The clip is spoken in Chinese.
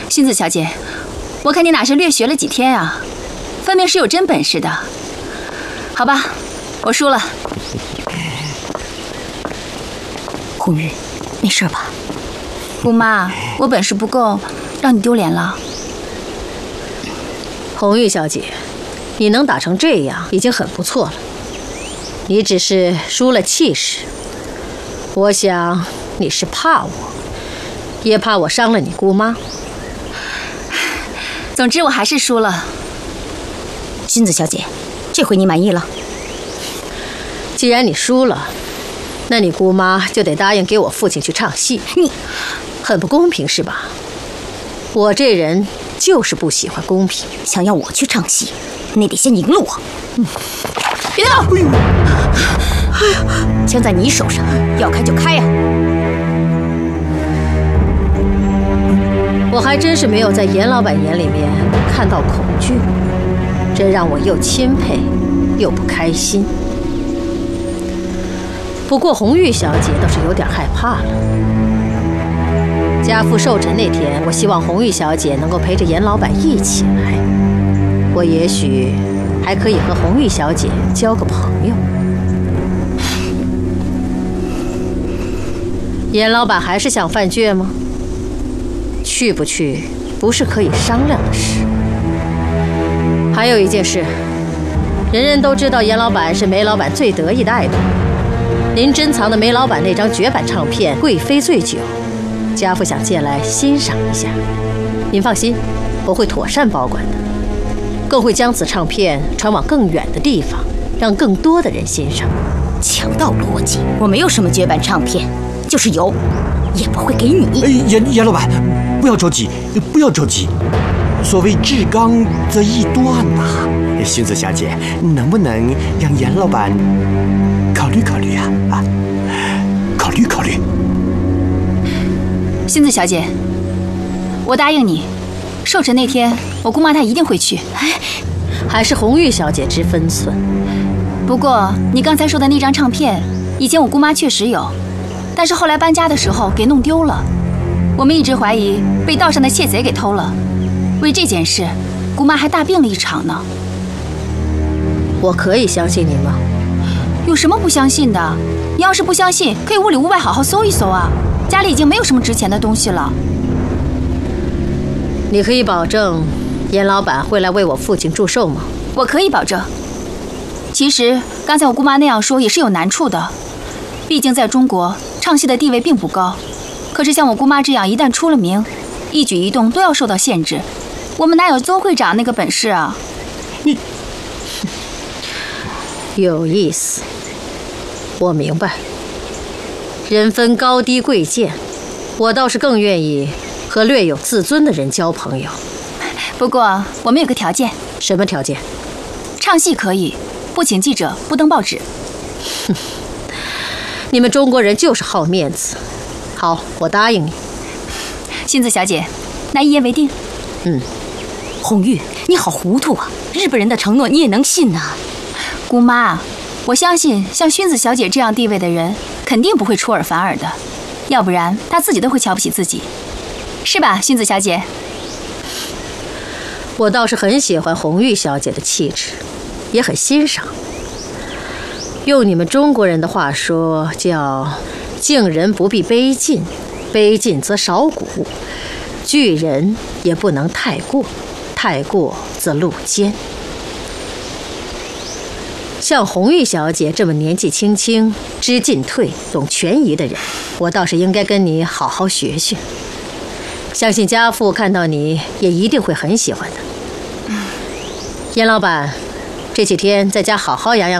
薰子小姐，我看你哪是略学了几天啊，分明是有真本事的。好吧，我输了。 红玉，没事吧？ 姑妈，我本事不够，让你丢脸了。 红玉小姐，你能打成这样已经很不错了。你只是输了气势，我想你是怕我，也怕我伤了你姑妈。 总之我还是输了。 薰子小姐，这回你满意了？ 既然你输了，那你姑妈就得答应给我父亲去唱戏。 你很不公平是吧？我这人就是不喜欢公平。 想要我去唱戏，你得先赢了我。 别动！ 枪在你手上，要开就开呀！ 我还真是没有在严老板眼里面看到恐惧，这让我又钦佩又不开心。不过红玉小姐倒是有点害怕了。家父寿辰那天，我希望红玉小姐能够陪着严老板一起来，我也许还可以和红玉小姐交个朋友。严老板还是想犯倔吗？去不去不是可以商量的事。还有一件事，人人都知道严老板是梅老板最得意的爱徒。您珍藏的梅老板那张绝版唱片《贵妃醉酒》，家父想借来欣赏一下。您放心，我会妥善保管的，更会将此唱片传往更远的地方，让更多的人欣赏。 强盗逻辑，我没有什么绝版唱片，就是有，也不会给你。 严老板，不要着急，不要着急。所谓至刚则易断呐。薰子小姐，能不能让严老板考虑考虑啊？考虑考虑。 薰子小姐，我答应你，寿辰那天我姑妈她一定会去。 还是红玉小姐知分寸。 不过你刚才说的那张唱片，以前我姑妈确实有，但是后来搬家的时候给弄丢了。我们一直怀疑被道上的窃贼给偷了。为这件事，姑妈还大病了一场呢。 我可以相信你吗？ 有什么不相信的？你要是不相信，可以屋里屋外好好搜一搜啊。家里已经没有什么值钱的东西了。 你可以保证严老板会来为我父亲祝寿吗？ 我可以保证。其实刚才我姑妈那样说也是有难处的，毕竟在中国唱戏的地位并不高。可是像我姑妈这样一旦出了名，一举一动都要受到限制，我们哪有邹会长那个本事啊？ 你有意思，我明白。人分高低贵贱，我倒是更愿意和略有自尊的人交朋友。 不过我们有个条件。 什么条件？ 唱戏可以，不请记者，不登报纸。 你们中国人就是好面子。好，我答应你。 薰子小姐，那一言为定。 红玉，你好糊涂啊！日本人的承诺你也能信啊？ 姑妈，我相信像薰子小姐这样地位的人，肯定不会出尔反尔的，要不然她自己都会瞧不起自己，是吧，薰子小姐？ 我倒是很喜欢红玉小姐的气质，也很欣赏。用你们中国人的话说，叫敬人不必卑近，卑近则少骨；拒人也不能太过，太过则露奸。像红玉小姐这么年纪轻轻、知进退、懂权宜的人，我倒是应该跟你好好学学。相信家父看到你也一定会很喜欢的。严老板，这几天在家好好养养